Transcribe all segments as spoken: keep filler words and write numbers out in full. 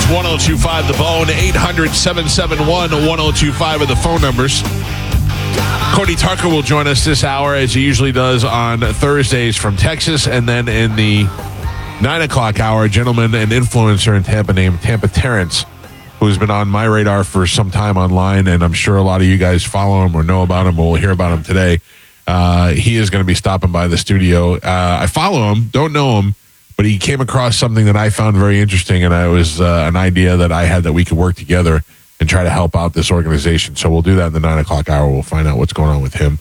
one oh two five The Bone. eight hundred, seven seven one, one oh two five are the phone numbers. Cody Tucker will join us this hour, as he usually does on Thursdays from Texas. And then in the nine o'clock hour, a gentleman, an influencer in Tampa named Tampa Terrence, who's been on my radar for some time online, and I'm sure a lot of you guys follow him or know about him or will hear about him today. Uh, he is going to be stopping by the studio. Uh, I follow him, don't know him, but he came across something that I found very interesting, and it was uh, an idea that I had that we could work together and try to help out this organization. So we'll do that in the nine o'clock hour. We'll find out what's going on with him.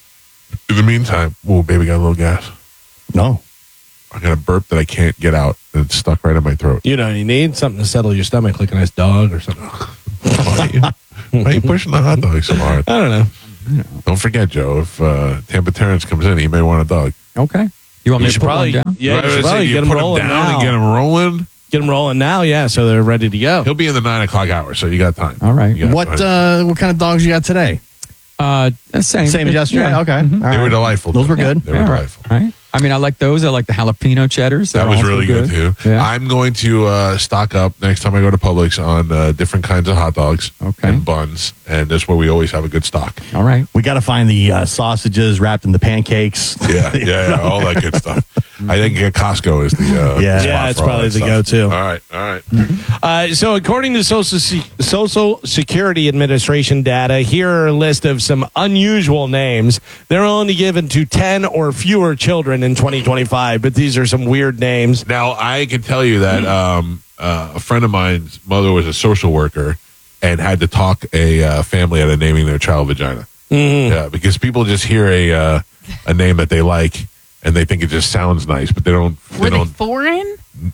In the meantime, oh, baby, got a little gas. No. I got a burp that I can't get out, and it's stuck right in my throat. You know, you need something to settle your stomach, like a nice dog or something. Why are you, why are you pushing the hot dog so hard? I don't know. Don't forget, Joe, if uh, Tampa Terrence comes in, he may want a dog. Okay. You want You me to should put probably, one down? yeah, you should Say, probably do you get them put him rolling down now. and get him rolling. Get them rolling now, yeah, so they're ready to go. He'll be in the nine o'clock hour, so you got time. All right. You got What time. uh, what kind of dogs you got today? Uh, same. Same as yesterday? Yeah. Okay. Mhm. All They were right. delightful. Those were Joe. good. They were Yeah, right. delightful. Right. I mean, I like those. I like the jalapeno cheddars. That They're was also really good, too. Yeah. I'm going to uh, stock up next time I go to Publix on uh, different kinds of hot dogs Okay. and buns, and that's where we always have a good stock. All right. We got to find the uh, sausages wrapped in the pancakes. Yeah, yeah, yeah, all that good stuff. I think uh, Costco is the uh, Yeah. spot Yeah, it's for all probably that the stuff. go-to. All right, all right. Uh, so according to Social, Se- Social Security Administration data, here are a list of some unusual names. They're only given to ten or fewer children in twenty twenty-five, but these are some weird names. Now, I can tell you that um, uh, a friend of mine's mother was a social worker and had to talk a uh, family out of naming their child Vagina. Mm-hmm. Yeah, because people just hear a uh, a name that they like and they think it just sounds nice, but they don't. They Were they don't. foreign?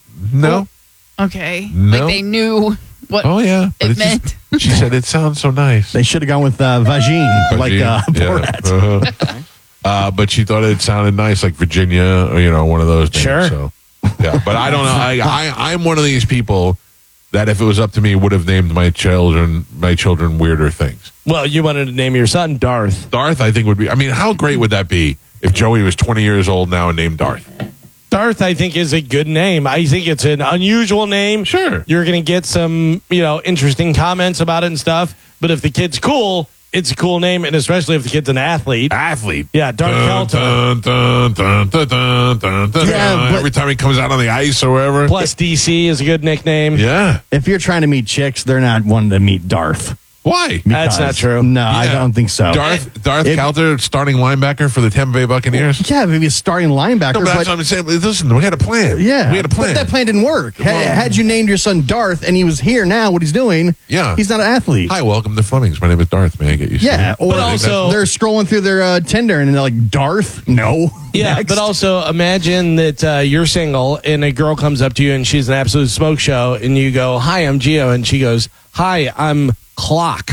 No. Okay. No. Like they knew what Oh yeah, but it it's meant. just- she said it sounds so nice. They should have gone with uh, vagine, like uh, Yeah, Borat. uh-huh. Uh, but she thought it sounded nice, like Virginia, or you know, one of those names. Sure. So, yeah, but I don't know. I, I I'm one of these people that, if it was up to me, would have named my children my children weirder things. Well, you wanted to name your son Darth. Darth, I think, would be. I mean, how great would that be if Joey was twenty years old now and named Darth? Darth, I think, is a good name. I think it's an unusual name. Sure. You're going to get some, you know, interesting comments about it and stuff. But if the kid's cool, it's a cool name, and especially if the kid's an athlete. Athlete. Yeah, Darth Dun, Kelter. dun, dun, dun, dun, dun, dun, dun, Yeah, dun. but- Every time he comes out on the ice or wherever. Plus D C is a good nickname. Yeah. If you're trying to meet chicks, they're not wanting to meet Darth. Why? That's Because- not true. No, I Yeah. don't think so. Darth Darth If- Kelter, starting linebacker for the Tampa Bay Buccaneers. Yeah, maybe a starting linebacker. No, but that's but- what I'm saying. Listen, we had a plan. yeah, we had a plan. But that plan didn't work. Had, had you named your son Darth and he was here now, what he's doing, Yeah. he's not an athlete. Hi, welcome to Fleming's. My name is Darth. May I get you? Yeah, some? or But also- they're scrolling through their uh, Tinder and they're like, Darth? No. Yeah, Next. but also imagine that uh, you're single and a girl comes up to you and she's an absolute smoke show, and you go, "Hi, I'm Gio," and she goes, "Hi, I'm Clock,"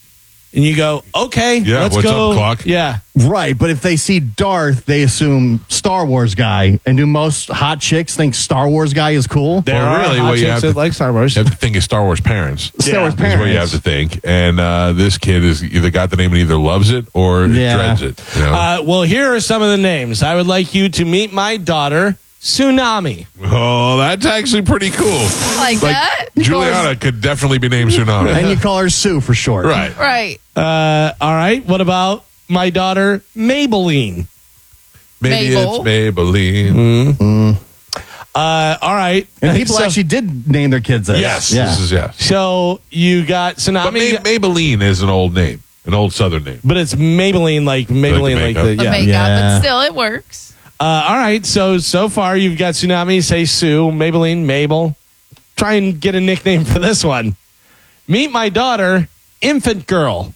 and you go, "Okay, Yeah, let's what's go." up, Clock? Yeah, Right, but if they see Darth, they assume Star Wars guy. And do most hot chicks think Star Wars guy is cool? there Well, are really, hot what you chicks have that to- like Star Wars. You have to think of Star Wars parents. Star Wars Is parents. what you have to think. And uh, this kid is either got the name and either loves it or Yeah. dreads it. You know? Uh, well, here are some of the names. I would like you to meet my daughter, Tsunami. oh, that's actually pretty cool. Like, Like that? Juliana could definitely be named Tsunami. And you call her Sue for short. Right. Right. Uh, all right. What about my daughter, Maybelline? Maybe Mabel. it's Maybelline. Uh, all right. And people So- actually did name their kids that. Yes. Yeah. This is yes. So you got But Tsunami, May- Maybelline is an old name, an old Southern name. but it's Maybelline, like Maybelline, like, makeup. the, The yeah. makeup, Yeah. but still, it works. Uh, all right. So so far you've got Tsunami, say Sue, Maybelline, Mabel. Try and get a nickname for this one. Meet my daughter, Infant Girl.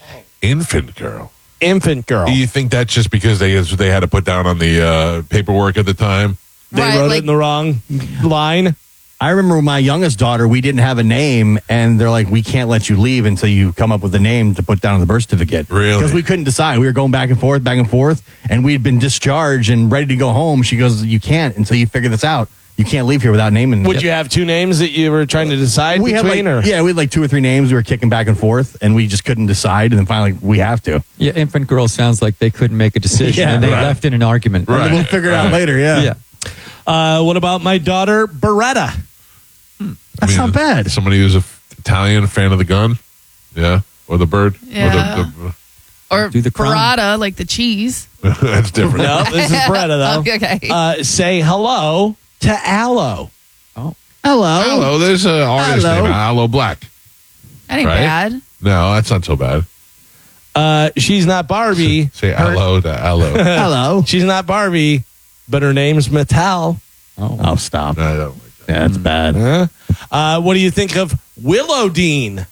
Infant girl. Infant Girl. Do you think that's just because they they had to put down on the uh, paperwork at the time? They Right, wrote like- it in the wrong line. I remember with my youngest daughter, we didn't have a name, and they're like, we can't let you leave until you come up with a name to put down on the birth certificate. Really? Because we couldn't decide. We were going back and forth, back and forth, and we'd been discharged and ready to go home. She goes, you can't until you figure this out. You can't leave here without naming. Would you have two names that you were trying to decide We had like, between? or? yeah, we had like two or three names. We were kicking back and forth, and we just couldn't decide. And then finally, we have to. Yeah, infant girl sounds like they couldn't make a decision, Yeah, and they right. left in an argument. Right. We'll figure it out later. Yeah. Yeah. Uh, what about my daughter, Beretta? That's not bad. Somebody who's a f- Italian, fan of the gun, yeah, or the bird, Yeah. or the, Or Do the crime. burrata, like the cheese. the that's different. No, this is Bretta, though. Okay. Uh, say hello to Aloe. Oh, Hello. Aloe, there's an artist Hello. named Aloe Black. That ain't right? bad. No, that's not so bad. Uh, she's not Barbie. Say Her- hello to Aloe. No, Hello. She's not Barbie, but her name's Mattel. oh, Oh, stop. I don't like that. Yeah, that's bad. Huh? Uh, what do you think of Willow Dean?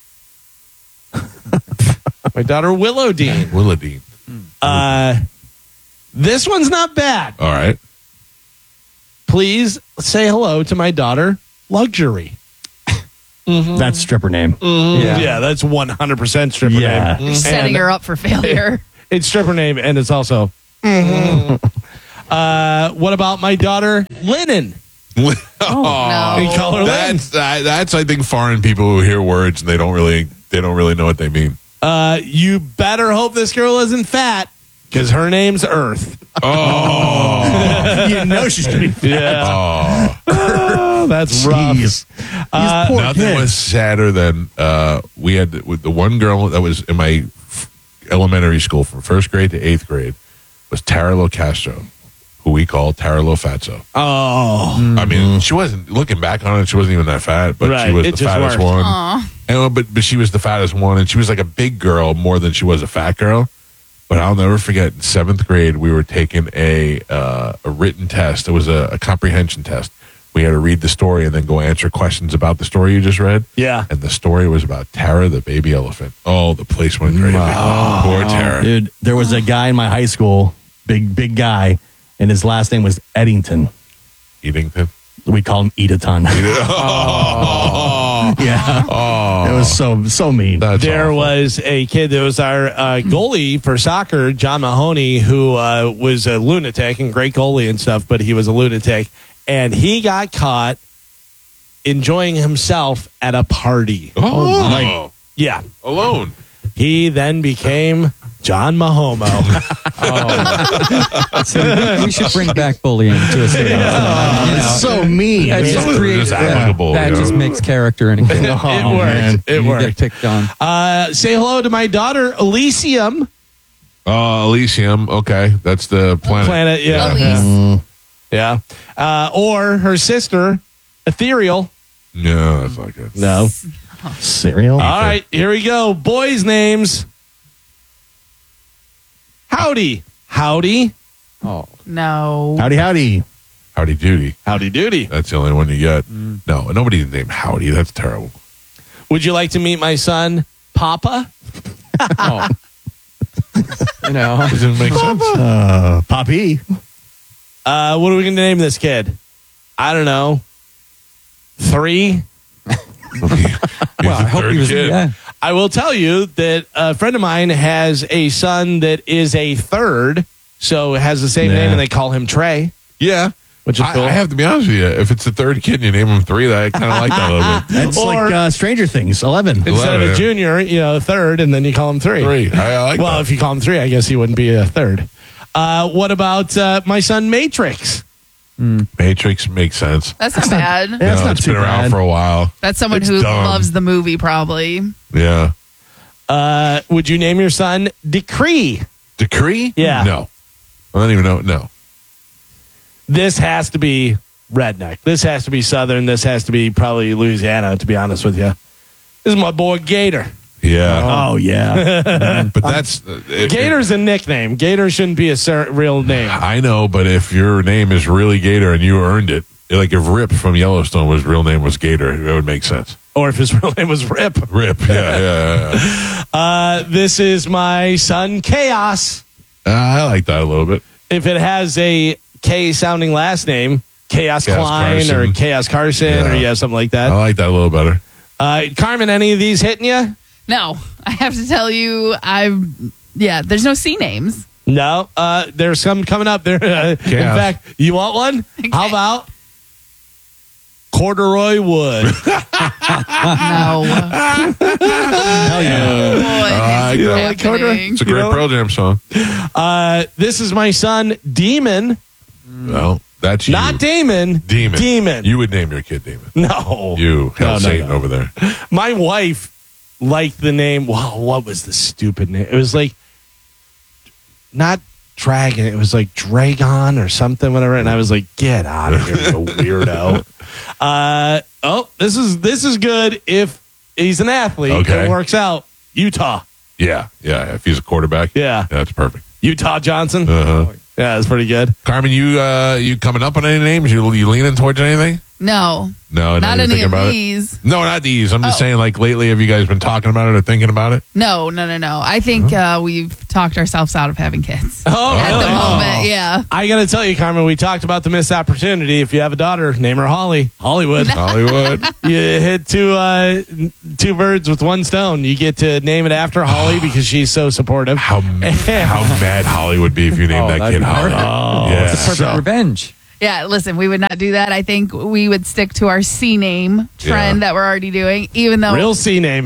My daughter Willow Dean. Willadine. Uh, this one's not bad. All right. Please say hello to my daughter Luxury. That's stripper name. Yeah, Yeah. that's one hundred percent stripper Yeah. name. You're setting And her up for failure. It's stripper name, and it's also. uh, what about my daughter Linen? oh, no. We call her Linen. That's that, that's I think foreign people who hear words and they don't really they don't really know what they mean. Uh, you better hope this girl isn't fat, because her name's Earth. Oh, You know she's going to be Yeah, oh. oh, that's rough. Jeez. Uh, These poor Nothing kids. was sadder than uh, we had with the one girl that was in my f- elementary school from first grade to eighth grade was Tara Lo Castro, who we call Tara Lo Fatso. Oh, I mean, she wasn't looking back on it. She wasn't even that fat, but Right, she was it the just fattest worked. one. Aw. And, but but she was the fattest one, and she was like a big girl more than she was a fat girl. But I'll never forget. In seventh grade, we were taking a uh, a written test. It was a, a comprehension test. We had to read the story and then go answer questions about the story you just read. yeah. And the story was about Tara, the baby elephant. Oh, the place went crazy. Poor Tara. Dude, there was a guy in my high school, big, big guy, and his last name was Eddington. Eatington. We call him Eataton. Oh, Yeah. oh, It was so, so mean. that's There awful. was a kid that was our uh, goalie for soccer, John Mahoney, who uh, was a lunatic and great goalie and stuff, but he was a lunatic. And he got caught enjoying himself at a party. Oh, Like- Yeah. alone. He then became John Mahomo. so we, we should bring back bullying to a state. you know, It's so mean. that Some just of it creates is applicable, that you know. just makes character and Oh, it man. worked. It you worked. get picked on. Uh, say hello to my daughter, Elysium. Uh, Elysium. Okay, that's the planet. Planet, yeah. Elise. Yeah. Uh, or her sister, Ethereal. No, that's not good. No. Cereal? All right, here we go. Boys' names. Howdy. Howdy. Oh, No. Howdy, howdy. Howdy Doody. Howdy doody. That's the only one you get. No, nobody's named Howdy. That's terrible. Would you like to meet my son, Papa? oh. you know, Doesn't make sense. Uh, Poppy. Uh, what are we going to name this kid? I don't know. Three? He's well, I the hope third he was. kid. Yeah. I will tell you that a friend of mine has a son that is a third, so has the same Yeah. name, and they call him Trey, Yeah. which is I, cool. I have to be honest with you. If it's the third kid and you name him three, that I kind of like that a little bit. That's Or- like uh, Stranger Things, eleven. Instead of Eleven. a junior, you know, third, and then you call him three. Three. I, I like Well, that. if you call him three, I guess he wouldn't be a third. Uh, what about uh, my son Matrix? Matrix makes sense. That's not bad. Yeah, it's No, not it's too been around bad. for a while. That's someone It's who dumb. loves the movie, probably. Yeah. Uh, would you name your son Decree? Decree? Yeah. No. I don't even know. No. This has to be redneck. This has to be Southern. This has to be probably Louisiana, to be honest with you. This is my boy Gator. Yeah. Oh, yeah. But that's. Uh, it- Gator's a nickname. Gator shouldn't be a cer- real name. I know, but if your name is really Gator and you earned it, like if Rip from Yellowstone was real name was Gator, it would make sense. Or if his real name was Rip. Rip. Yeah, yeah, yeah. yeah. Uh, this is my son Chaos. Uh, I like that a little bit. If it has a K sounding last name, Chaos, Chaos Klein Carson. or Chaos Carson Yeah. or yeah, something like I that. like that a little better. Uh, Carmen, any of these hitting you? No, I have to tell you, I've, yeah, there's no C names. No. Uh, there's some coming up there. In Chaos. fact, you want one? How Okay. about Corduroy Wood? No. Hell yeah. What I is like that. happening? It's a great know? Pearl Jam song. Uh, this is my son Demon. Well, That's you. Not Damon. Demon. Demon. You would name your kid Demon. No. You, hell No, no, Satan no. over there. My wife liked the name. Wow, what was the stupid name? It was like not Dragon. It was like Dragon or something, whatever. And I was like, get out of here, you weirdo. Uh, oh, this is this is good if he's an athlete. Okay. It works out. Utah. Yeah, yeah. If he's a quarterback, Yeah. that's perfect. Utah Johnson. Uh-huh. Yeah, that's pretty good. Carmen, you uh, you coming up on any names? You you leaning towards anything? No, No, not you're any thinking of about it? these. No, not these. I'm just Oh. saying, like lately, have you guys been talking about it or thinking about it? No, no, no, no. I think uh, we've talked ourselves out of having kids Oh, at really? the moment. Yeah. I got to tell you, Carmen, we talked about the missed opportunity. If you have a daughter, name her Holly. Hollywood. Hollywood. You hit two uh, two birds with one stone. You get to name it after Holly because she's so supportive. How ma- how mad Holly would be if you named Oh, that that'd kid be Holly. perfect. Oh, yeah. It's a perfect revenge. Yeah, listen, we would not do that. I think we would stick to our C name trend Yeah. that we're already doing, even though Real C name.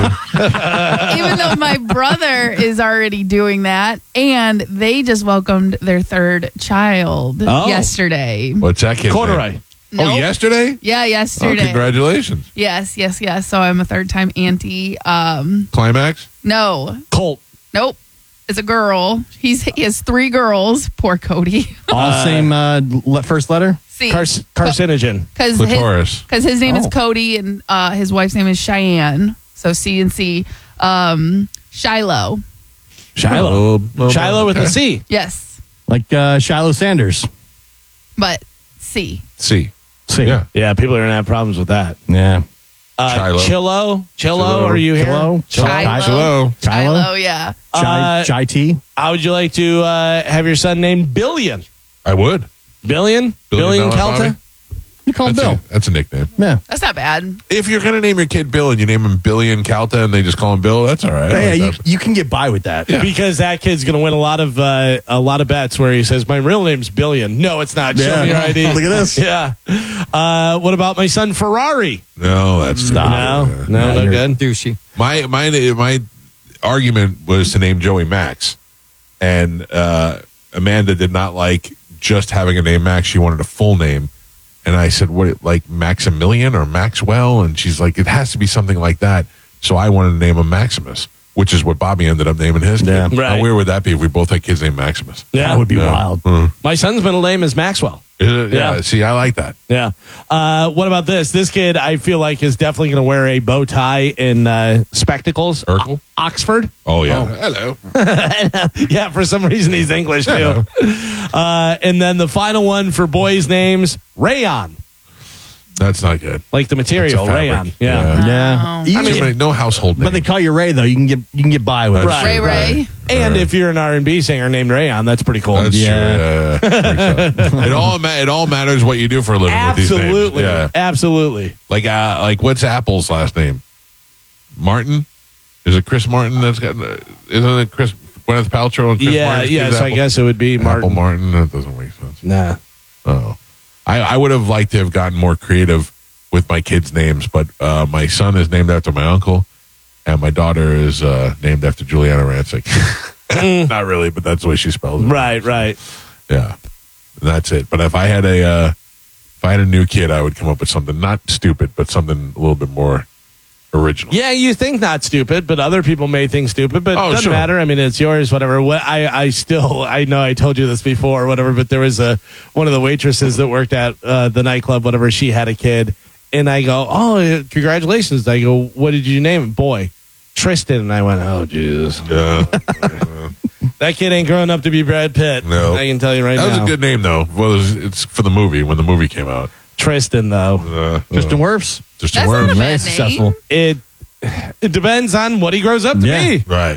even though my brother is already doing that, and they just welcomed their third child Oh. yesterday. What's that kid's Corduroy. name? Nope. Oh, yesterday? Yeah, Oh, yesterday. congratulations. yes, yes, yes. So I'm a third time auntie. Um, Climax? no, Colt. nope. It's a girl. He's he has three girls. Poor Cody. All same uh, le- first letter. See, Car- carcinogen. because Clitoris. because his name Oh. is Cody and uh, his wife's name is Cheyenne. So C and C. Um, Shiloh. Shiloh. Oh, Shiloh with a C. Yes, Like uh, Shiloh Sanders. but C. C. See. Yeah. Yeah, people are going to have problems with that. Yeah. Uh, Shiloh. Chillo. Chillo, Chillo. are you here? Chillo. Shiloh. Shiloh. Shiloh, yeah. Chai, Uh, Chai tea. How would you like to uh, have your son named Billion? I would. Billion? Billion Billion Dollar Kelta? Bobby? You call him That's Bill. a, that's a nickname. Yeah. That's not bad. If you're going to name your kid Bill and you name him Billy and Calta and they just call him Bill, that's all right. I Yeah, like you, that. you can get by with that. Yeah. Because that kid's going to win a lot of uh, a lot of bets where he says, my real name's Billion. No, it's not. Show Yeah. me your I D. Look at this. Yeah. Uh, what about my son Ferrari? No, that's No, not. no, no you're- good. Douchey. My my my argument was to name Joey Max, and uh, Amanda did not like just having a name Max. She wanted a full name, and I said, "What, like Maximilian or Maxwell?" And she's like, "It has to be something like that." So I wanted to name him Maximus, which is what Bobby ended up naming his kid. Yeah. Right. How weird would that be if we both had kids named Maximus? Yeah. That would be Yeah. wild. Mm. My son's middle name is Maxwell. Is it? Yeah. Yeah. See, I like that. Yeah. Uh, what about this? This kid, I feel like, is definitely going to wear a bow tie and uh, spectacles. Urkel? O- Oxford. Oh yeah. Hello. Yeah, for some reason he's English too. Uh, and then the final one for boys' names, Rayon, That's not good. like the material, It's a fabric. Rayon. Yeah. Yeah. Oh. You I can- mean, no household name. but they call you Ray though. You can get you can get by with That's it. Ray true, Ray. right. And Right. if you're an R and B singer named Rayon, that's pretty cool. That's Yeah. true. Yeah, yeah, yeah. it all ma- it all matters what you do for a living. With these names. Absolutely. Yeah. Absolutely. Like uh, like what's Apple's last name? Martin? Is it Chris Martin? That's got. Uh, isn't it Chris Gwyneth Paltrow and Chris Yeah, Martin? yeah. Is So I Apple- guess it would be Apple Martin. Martin. That doesn't make sense. Nah. Oh, I I would have liked to have gotten more creative with my kids' names, but uh, my son is named after my uncle, and my daughter is uh, named after Juliana Rancic. Not really, but that's the way she spells it. Right, right. Yeah, and that's it. But if I had a uh, if I had a new kid, I would come up with something not stupid, but something a little bit more original. Yeah, you think not stupid, but other people may think stupid, but it Oh, doesn't sure. matter. I mean, it's yours, whatever. What I, I still, I know I told you this before, whatever, but there was a, one of the waitresses that worked at uh, the nightclub, whatever, she had a kid, and I go, oh, congratulations. I go, what did you name him? Boy, Tristan. And I went, oh, Jesus. Yeah. That kid ain't growing up to be Brad Pitt. No. I can tell you right That was now. a good name, though. Well, it was, it's for the movie when the movie came out. Tristan, though. Uh, Just uh, in Werfs. just That's a not word. a Very bad successful. name. It, it depends on what he grows up to Yeah. be. Right.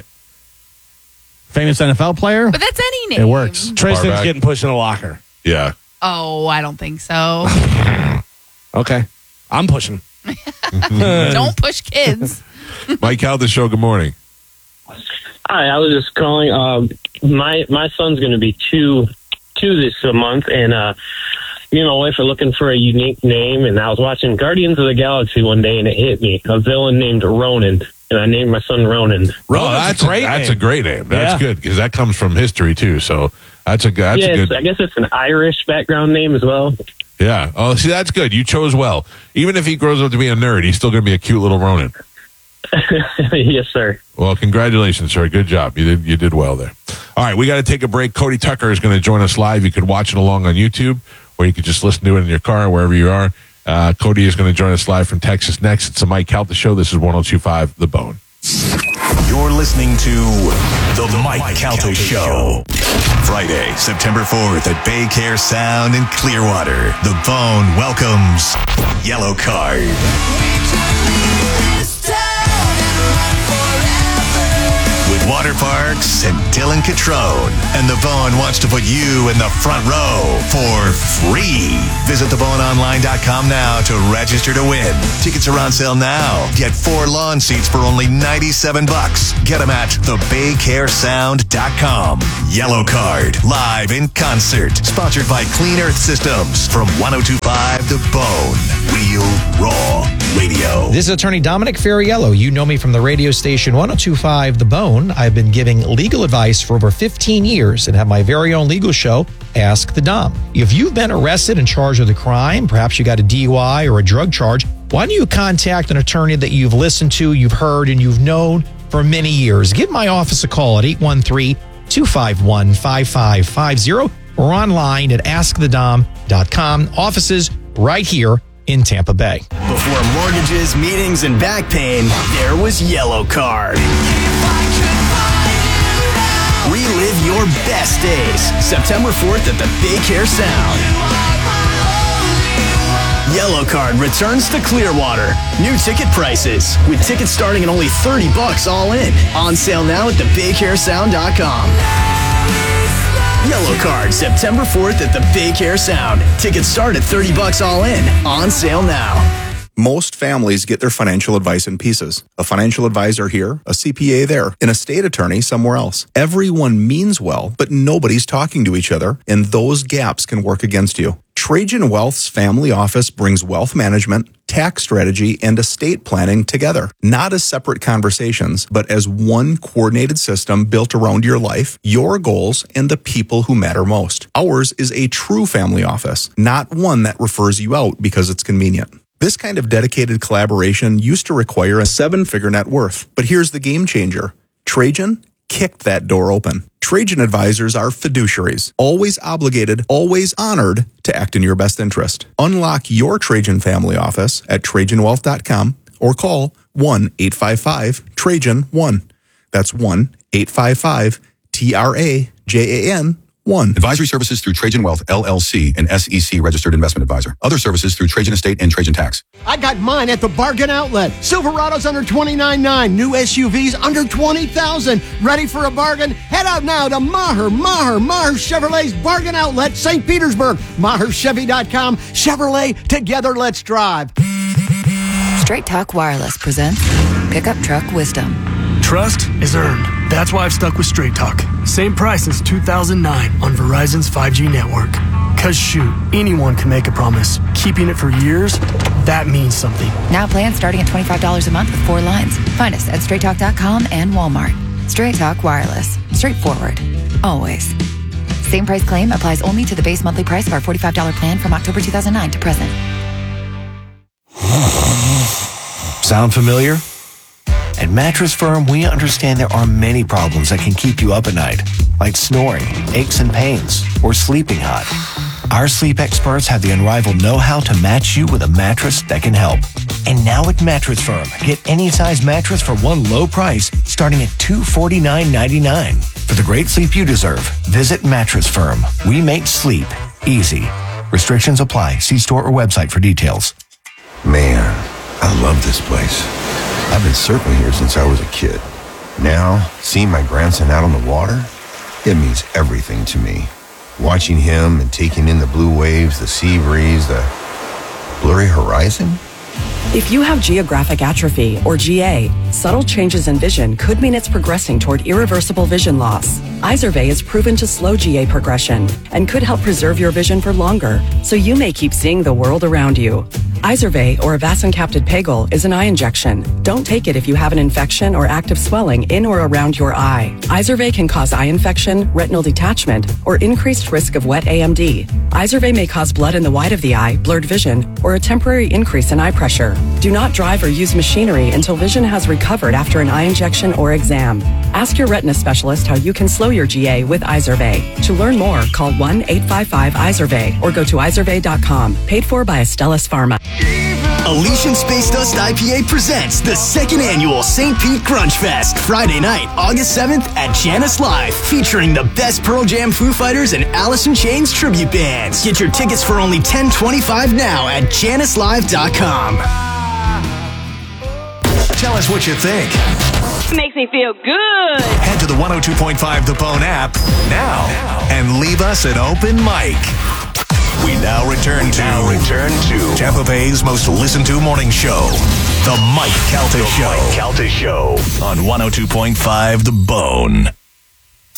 Famous N F L player. But that's any name. It works. Tristan's Barback. getting pushed in a locker. Yeah. Oh, I don't think so. Okay. I'm pushing. Don't push kids. Mike Cal, the show. Good morning. Hi, I was just calling. Um, my my son's going to be two two this month, and uh, me and my wife are looking for a unique name. And I was watching Guardians of the Galaxy one day, and it hit me: a villain named Ronan, and I named my son Ronan. Oh, Ronan's that's a great That's name. a great name. That's Yeah. good because that comes from history too. So That's a good. That's yeah, a it's, good. I guess it's an Irish background name as well. Yeah. Oh, see, that's good. You chose well. Even if he grows up to be a nerd, he's still going to be a cute little Ronin. Yes, sir. Well, congratulations, sir. Good job. You did you did well there. All right, we got to take a break. Cody Tucker is going to join us live. You could watch it along on YouTube, or you could just listen to it in your car, wherever you are. Uh, Cody is going to join us live from Texas next. It's the Mike Calta Show. This is one oh two point five The Bone. You're listening to The, the Mike, Mike Calta Show. Friday, September fourth at Bay Care Sound in Clearwater. The Bone welcomes Yellow Card. With Water Parks and Dylan Catrone. And The Bone wants to put you in the front row for free. Visit the bone online dot com now to register to win. Tickets are on sale now. Get four lawn seats for only ninety-seven bucks. Get them at the bay care sound dot com. Yellow Card, live in concert. Sponsored by Clean Earth Systems from one oh two point five The Bone. Real Raw Radio. This is attorney Dominic Ferriello. You know me from the radio station one oh two point five The Bone. I've been giving legal advice for over fifteen years and have my very own legal show, Ask the Dom. If you've been arrested and charged with a crime, perhaps you got a D U I or a drug charge, why don't you contact an attorney that you've listened to, you've heard, and you've known for many years? Give my office a call at eight one three, two five one, five five five zero or online at ask the dom dot com. Offices right here in Tampa Bay. Before mortgages, meetings, and back pain, there was Yellow Card. Relive your best days. September fourth at the Bay Care Sound. Yellow Card returns to Clearwater. New ticket prices, with tickets starting at only thirty bucks all in. On sale now at the bay care sound dot com. Yellow Card, September fourth at the Bay Care Sound. Tickets start at thirty bucks all in. On sale now. Most families get their financial advice in pieces. A financial advisor here, a C P A there, an estate attorney somewhere else. Everyone means well, but nobody's talking to each other, and those gaps can work against you. Trajan Wealth's family office brings wealth management, tax strategy, and estate planning together. Not as separate conversations, but as one coordinated system built around your life, your goals, and the people who matter most. Ours is a true family office, not one that refers you out because it's convenient. This kind of dedicated collaboration used to require a seven-figure net worth. But here's the game changer. Trajan kicked that door open. Trajan advisors are fiduciaries, always obligated, always honored to act in your best interest. Unlock your Trajan family office at trajan wealth dot com or call one eight five five Trajan one. That's one eight five five T R A J A N one. Advisory services through Trajan Wealth, L L C, an S E C registered investment advisor. Other services through Trajan Estate and Trajan Tax. I got mine at the Bargain Outlet. Silverado's under twenty-nine nine. New S U Vs under twenty thousand. Ready for a bargain? Head out now to Maher, Maher, Maher Chevrolet's Bargain Outlet, Saint Petersburg. Maher Chevy dot com. Chevrolet, together let's drive. Straight Talk Wireless presents Pickup Truck Wisdom. Trust is earned. That's why I've stuck with Straight Talk. Same price since two thousand nine on Verizon's five G network. Cause shoot, anyone can make a promise. Keeping it for years, that means something. Now plans starting at twenty-five dollars a month with four lines. Find us at straight talk dot com and Walmart. Straight Talk Wireless. Straightforward. Always. Same price claim applies only to the base monthly price of our forty-five dollars plan from October two thousand nine to present. Sound familiar? At Mattress Firm, we understand there are many problems that can keep you up at night, like snoring, aches and pains, or sleeping hot. Our sleep experts have the unrivaled know-how to match you with a mattress that can help. And now at Mattress Firm, get any size mattress for one low price, starting at two hundred forty-nine ninety-nine. For the great sleep you deserve, visit Mattress Firm. We make sleep easy. Restrictions apply. See store or website for details. Man, I love this place. I've been surfing here since I was a kid. Now, seeing my grandson out on the water, it means everything to me. Watching him and taking in the blue waves, the sea breeze, the blurry horizon. If you have geographic atrophy, or G A, subtle changes in vision could mean it's progressing toward irreversible vision loss. Izervay is proven to slow G A progression and could help preserve your vision for longer, so you may keep seeing the world around you. Izervay, or avacincaptad pegol, is an eye injection. Don't take it if you have an infection or active swelling in or around your eye. Izervay can cause eye infection, retinal detachment, or increased risk of wet A M D. Izervay may cause blood in the white of the eye, blurred vision, or a temporary increase in eye pressure. Do not drive or use machinery until vision has recovered after an eye injection or exam. Ask your retina specialist how you can slow your G A with Izervay. To learn more, call one eight five five Izervay or go to izervay dot com. Paid for by Astellas Pharma. Elysian Space Dust I P A presents the second annual Saint Pete Grunge Fest, Friday night, August seventh at Janice Live, featuring the best Pearl Jam, Foo Fighters, and Alice in Chains tribute bands. Get your tickets for only ten twenty-five now at janice live dot com. Tell us what you think. Makes me feel good. Head to the one oh two point five The Bone app now and leave us an open mic. We now return to, now return to Tampa Bay's most listened to morning show, The Mike Calta Show. Mike Calta Show on one oh two point five The Bone.